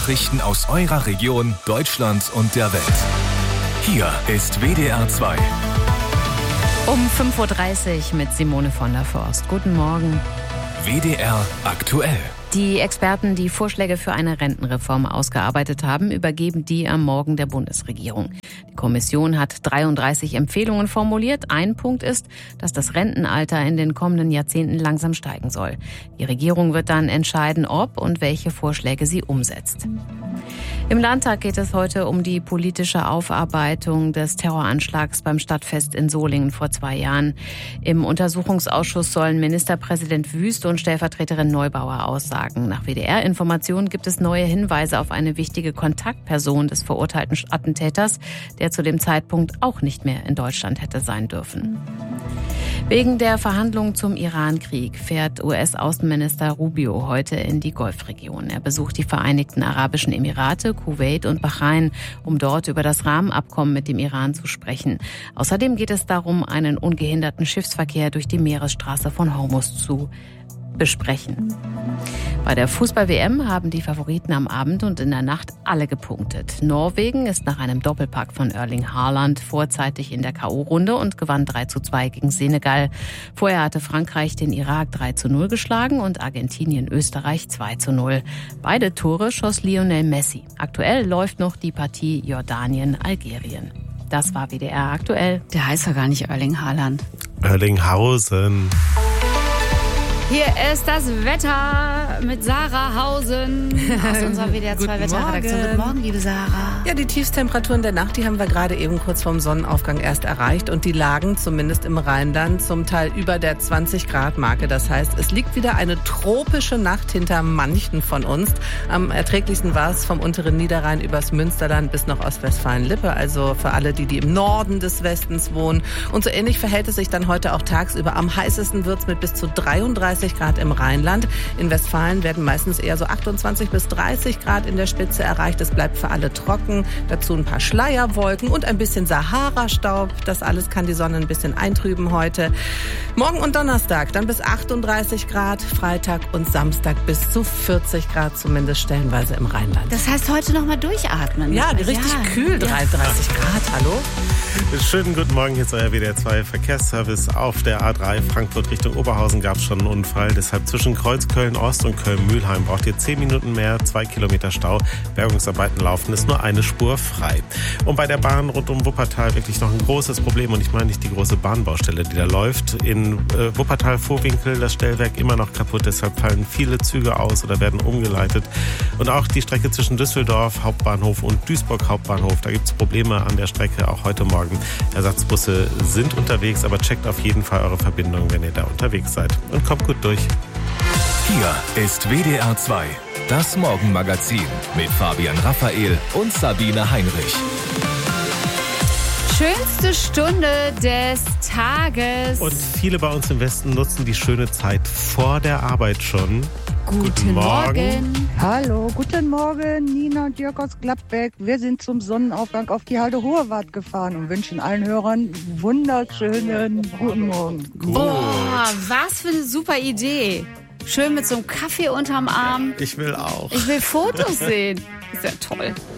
Nachrichten aus eurer Region, Deutschland und der Welt. Hier ist WDR 2. Um 5.30 Uhr mit Simone von der Forst. Guten Morgen. WDR aktuell. Die Experten, die Vorschläge für eine Rentenreform ausgearbeitet haben, übergeben die am Morgen der Bundesregierung. Die Kommission hat 33 Empfehlungen formuliert. Ein Punkt ist, dass das Rentenalter in den kommenden Jahrzehnten langsam steigen soll. Die Regierung wird dann entscheiden, ob und welche Vorschläge sie umsetzt. Im Landtag geht es heute um die politische Aufarbeitung des Terroranschlags beim Stadtfest in Solingen vor 2 Jahren. Im Untersuchungsausschuss sollen Ministerpräsident Wüst und Stellvertreterin Neubauer aussagen. Nach WDR-Informationen gibt es neue Hinweise auf eine wichtige Kontaktperson des verurteilten Attentäters, der zu dem Zeitpunkt auch nicht mehr in Deutschland hätte sein dürfen. Wegen der Verhandlungen zum Iran-Krieg fährt US-Außenminister Rubio heute in die Golfregion. Er besucht die Vereinigten Arabischen Emirate, Kuwait und Bahrain, um dort über das Rahmenabkommen mit dem Iran zu sprechen. Außerdem geht es darum, einen ungehinderten Schiffsverkehr durch die Meeresstraße von Hormuz zu besprechen. Bei der Fußball-WM haben die Favoriten am Abend und in der Nacht alle gepunktet. Norwegen ist nach einem Doppelpack von Erling Haaland vorzeitig in der K.O.-Runde und gewann 3:2 gegen Senegal. Vorher hatte Frankreich den Irak 3:0 geschlagen und Argentinien Österreich 2:0. Beide Tore schoss Lionel Messi. Aktuell läuft noch die Partie Jordanien-Algerien. Das war WDR aktuell. Der heißt ja gar nicht Erling Haaland. Erlinghausen. Hier ist das Wetter mit Sarah Hausen aus unserer WDR 2 Wetterredaktion. Guten Morgen, liebe Sarah. Ja, die Tiefstemperaturen der Nacht, die haben wir gerade eben kurz vorm Sonnenaufgang erst erreicht und die lagen zumindest im Rheinland zum Teil über der 20-Grad-Marke. Das heißt, es liegt wieder eine tropische Nacht hinter manchen von uns. Am erträglichsten war es vom unteren Niederrhein übers Münsterland bis nach Ostwestfalen-Lippe, also für alle, die im Norden des Westens wohnen. Und so ähnlich verhält es sich dann heute auch tagsüber. Am heißesten wird es mit bis zu 33 Grad im Rheinland. In Westfalen werden meistens eher so 28 bis 30 Grad in der Spitze erreicht. Es bleibt für alle trocken. Dazu ein paar Schleierwolken und ein bisschen Sahara-Staub. Das alles kann die Sonne ein bisschen eintrüben heute. Morgen und Donnerstag dann bis 38 Grad. Freitag und Samstag bis zu 40 Grad, zumindest stellenweise im Rheinland. Das heißt, heute noch mal durchatmen. Ja, richtig kühl, 33 Grad. Hallo? Schönen guten Morgen, hier ist euer WDR 2 Verkehrsservice. Auf der A3 Frankfurt Richtung Oberhausen gab es schon einen Unfall. Deshalb zwischen Kreuzköln Ost und Köln-Mühlheim braucht ihr 10 Minuten mehr, 2 Kilometer Stau. Bergungsarbeiten laufen, ist nur eine Spur frei. Und bei der Bahn rund um Wuppertal wirklich noch ein großes Problem. Und ich meine nicht die große Bahnbaustelle, die da läuft. In Wuppertal-Vorwinkel, das Stellwerk immer noch kaputt. Deshalb fallen viele Züge aus oder werden umgeleitet. Und auch die Strecke zwischen Düsseldorf Hauptbahnhof und Duisburg Hauptbahnhof. Da gibt es Probleme an der Strecke, auch heute Morgen. Ersatzbusse sind unterwegs, aber checkt auf jeden Fall eure Verbindung, wenn ihr da unterwegs seid. Und kommt gut durch. Hier ist WDR 2, das Morgenmagazin mit Fabian Raphael und Sabine Heinrich. Schönste Stunde des Tages. Und viele bei uns im Westen nutzen die schöne Zeit vor der Arbeit schon. Guten Morgen. Hallo, guten Morgen, Nina und Jörg aus Gladbeck. Wir sind zum Sonnenaufgang auf die Halde Hohewart gefahren und wünschen allen Hörern wunderschönen guten Morgen. Boah, was für eine super Idee. Schön mit so einem Kaffee unterm Arm. Ich will auch. Ich will Fotos sehen. Ist ja toll.